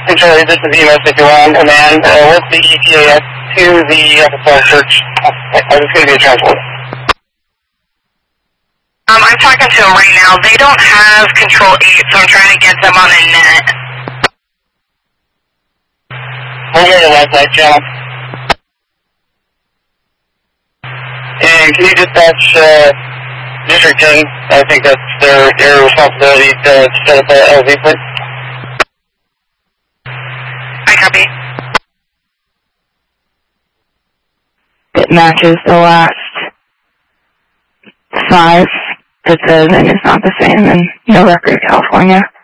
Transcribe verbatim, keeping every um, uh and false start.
Charlie, this is Emo fifty-one, command, uh, with the E T A S to the Epicenter Church. Uh, this is going to be a transport. Um, I'm talking to them right now. They don't have Control eight, so I'm trying to get them on a net. We're going to left side channel. And can you dispatch, uh, District ten? I think that's their, their responsibility to set up a L V, please. I copy. It matches the last five. It says, and it's not the same in no record of California.